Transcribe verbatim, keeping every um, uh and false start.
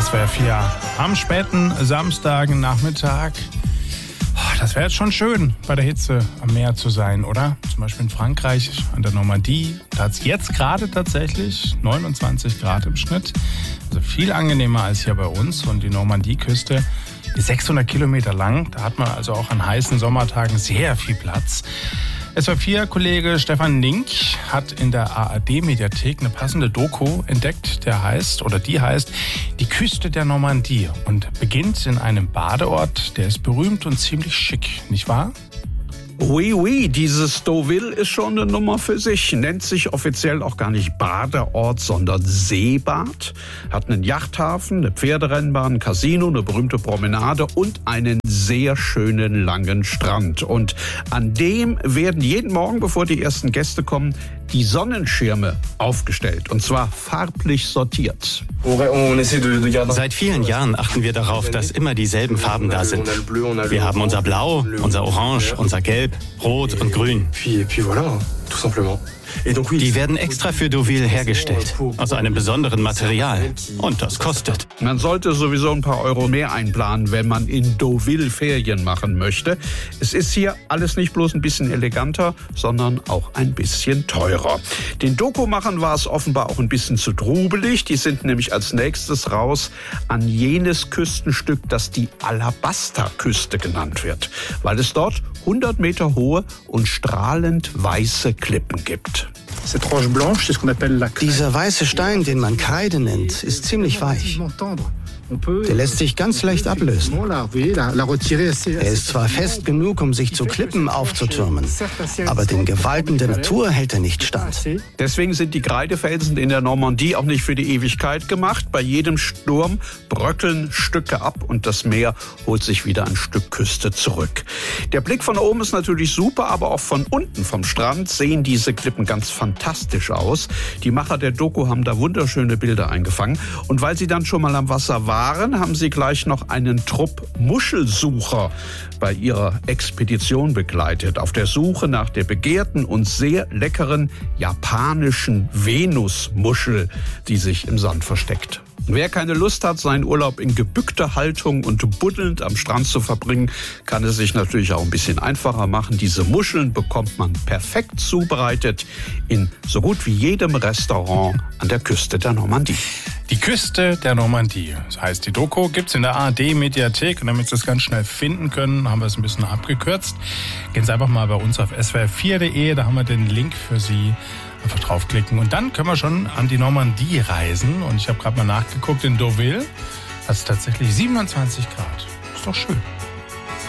S W R vier am späten Samstagnachmittag. Oh, das wäre jetzt schon schön, bei der Hitze am Meer zu sein, oder? Zum Beispiel in Frankreich, an der Normandie. Da hat es jetzt gerade tatsächlich neunundzwanzig Grad im Schnitt. Also viel angenehmer als hier bei uns. Und die Normandie-Küste ist sechshundert Kilometer lang. Da hat man also auch an heißen Sommertagen sehr viel Platz. S W R vier-Kollege Stefan Link hat in der A R D-Mediathek eine passende Doku entdeckt, der heißt, oder die heißt, die Küste der Normandie und beginnt in einem Badeort, der ist berühmt und ziemlich schick, nicht wahr? Oui, oui, dieses Deauville ist schon eine Nummer für sich. Nennt sich offiziell auch gar nicht Badeort, sondern Seebad. Hat einen Yachthafen, eine Pferderennbahn, ein Casino, eine berühmte Promenade und einen sehr schönen langen Strand. Und an dem werden jeden Morgen, bevor die ersten Gäste kommen, die Sonnenschirme aufgestellt. Und zwar farblich sortiert. Seit vielen Jahren achten wir darauf, dass immer dieselben Farben da sind. Wir haben unser Blau, unser Orange, unser Gelb, Rot und Grün. Die werden extra für Deauville hergestellt, aus einem besonderen Material. Und das kostet. Man sollte sowieso ein paar Euro mehr einplanen, wenn man in Deauville Ferien machen möchte. Es ist hier alles nicht bloß ein bisschen eleganter, sondern auch ein bisschen teurer. Den Doku-Machern war es offenbar auch ein bisschen zu trubelig. Die sind nämlich als nächstes raus an jenes Küstenstück, das die Alabasterküste genannt wird, weil es dort hundert Meter hohe und strahlend weiße Klippen gibt. Dieser weiße Stein, den man Kreide nennt, ist ziemlich weich. Der lässt sich ganz leicht ablösen. Er ist zwar fest genug, um sich zu Klippen aufzutürmen, aber den Gewalten der Natur hält er nicht stand. Deswegen sind die Kreidefelsen in der Normandie auch nicht für die Ewigkeit gemacht. Bei jedem Sturm bröckeln Stücke ab und das Meer holt sich wieder ein Stück Küste zurück. Der Blick von oben ist natürlich super, aber auch von unten vom Strand sehen diese Klippen ganz fantastisch aus. Die Macher der Doku haben da wunderschöne Bilder eingefangen. Und weil sie dann schon mal am Wasser waren, Waren, haben sie gleich noch einen Trupp Muschelsucher bei ihrer Expedition begleitet. Auf der Suche nach der begehrten und sehr leckeren japanischen Venusmuschel, die sich im Sand versteckt. Wer keine Lust hat, seinen Urlaub in gebückter Haltung und buddelnd am Strand zu verbringen, kann es sich natürlich auch ein bisschen einfacher machen. Diese Muscheln bekommt man perfekt zubereitet in so gut wie jedem Restaurant an der Küste der Normandie. Die Küste der Normandie. Das heißt, die Doku gibt's in der A R D-Mediathek. Und damit Sie es ganz schnell finden können, haben wir es ein bisschen abgekürzt. Gehen Sie einfach mal bei uns auf S W R vier punkt de. Da haben wir den Link für Sie. Einfach draufklicken. Und dann können wir schon an die Normandie reisen. Und ich habe gerade mal nachgeguckt, in Deauville hat es tatsächlich siebenundzwanzig Grad. Ist doch schön.